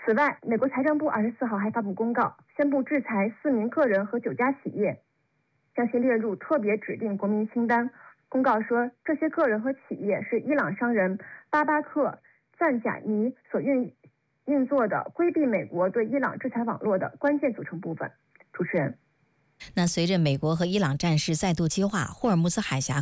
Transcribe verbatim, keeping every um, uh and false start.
此外，美国财政部二十四号还发布公告，宣布制裁四名个人和九家企业，将其列入特别指定国民清单。公告说，这些个人和企业是伊朗商人巴巴克赞贾尼所运运作的规避美国对伊朗制裁网络的关键组成部分。主持人。 那随着美国和伊朗战事再度激化，霍尔木兹海峡